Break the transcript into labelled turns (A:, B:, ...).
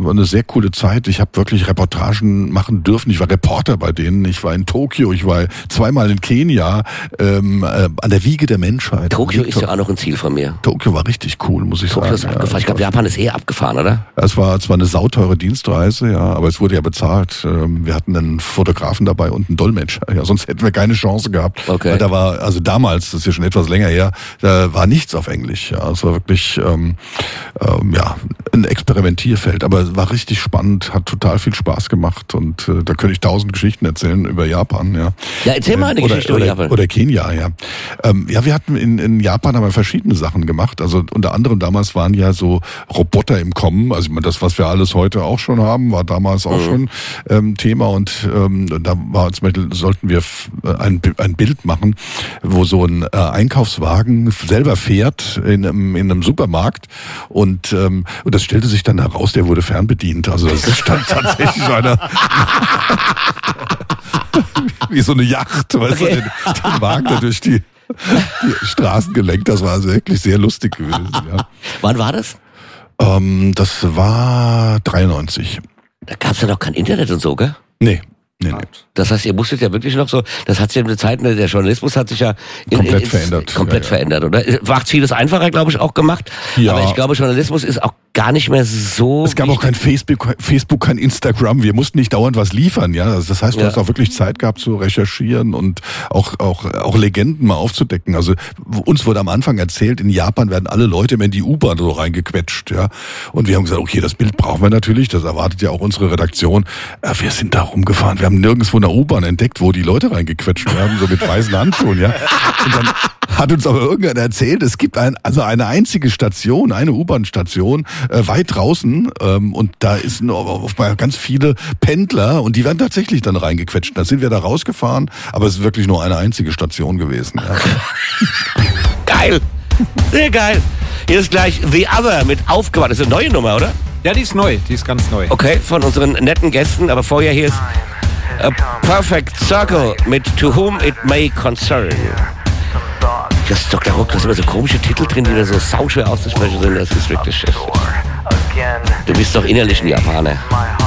A: eine sehr coole Zeit. Ich habe wirklich Reportagen machen dürfen. Ich war Reporter bei denen. Ich war in Tokio, ich war zweimal in Kenia, an der Wiege der Menschheit.
B: Tokio ist ja auch noch ein Ziel von mir.
A: Tokio war richtig cool, muss ich sagen.
B: Tokio ist abgefahren. Ich glaube, Japan ist eher abgefahren, oder?
A: Es war zwar eine sauteure Dienstreise, ja, aber es wurde ja bezahlt. Wir hatten einen Fotografen dabei und einen Dolmetscher. Ja, sonst hätten wir keine Chance gehabt.
B: Okay.
A: Weil da war, also damals, das ist ja schon etwas länger her, da war nichts auf Englisch. Ja, es war wirklich ein Experimentierfeld, aber es war richtig spannend, hat total viel Spaß gemacht und da könnte ich 1000 Geschichten erzählen über Japan. Ja,
B: erzähl mal eine Geschichte über Japan.
A: Oder Kenia, ja. Wir hatten in Japan aber verschiedene Sachen gemacht. Also unter anderem damals waren ja so Roboter im Kommen. Also ich meine, das, was wir alles heute auch schon haben, war damals auch schon Thema und da war zum Beispiel, sollten wir ein Bild machen, wo so ein Einkaufswagen selber fährt in einem Supermarkt und das stellte sich dann heraus, der wurde fernbedient. Also das stand tatsächlich einer wie so eine Yacht, weißt du, den Wagen da durch die Straßen gelenkt. Das war also wirklich sehr lustig gewesen. Ja.
B: Wann war das?
A: Das war 93.
B: Da gab es ja noch kein Internet und so, gell?
A: Nee.
B: Das heißt, ihr musstet ja wirklich noch so, das hat sich ja in der Zeit, der Journalismus hat sich ja
A: komplett verändert.
B: Komplett verändert, oder? Macht vieles einfacher, glaube ich, auch gemacht. Ja. Aber ich glaube, Journalismus ist auch gar nicht mehr so.
A: Es gab auch kein Facebook, kein Instagram. Wir mussten nicht dauernd was liefern, ja. Das heißt, du hast auch wirklich Zeit gehabt zu recherchieren und auch Legenden mal aufzudecken. Also uns wurde am Anfang erzählt, in Japan werden alle Leute immer in die U-Bahn so reingequetscht, ja. Und wir haben gesagt, okay, das Bild brauchen wir natürlich. Das erwartet ja auch unsere Redaktion. Wir sind da rumgefahren. Wir haben nirgendwo eine U-Bahn entdeckt, wo die Leute reingequetscht werden, so mit weißen Handschuhen, ja. Und dann hat uns aber irgendeiner erzählt, es gibt eine einzige Station, eine U-Bahn-Station, weit draußen, und da ist auf mal ganz viele Pendler und die werden tatsächlich dann reingequetscht. Da sind wir da rausgefahren, aber es ist wirklich nur eine einzige Station gewesen. Ja.
B: Geil! Sehr geil! Hier ist gleich The Other mit Aufgewacht. Das ist eine neue Nummer, oder?
C: Ja, die ist neu, die ist ganz neu.
B: Okay, von unseren netten Gästen, aber vorher hier ist A Perfect Circle mit To Whom It May Concern. Das ist Dr. Ruck, da sind immer so komische Titel drin, die da so sauschwer auszusprechen sind. Das ist wirklich schön. Du bist doch innerlich ein Japaner.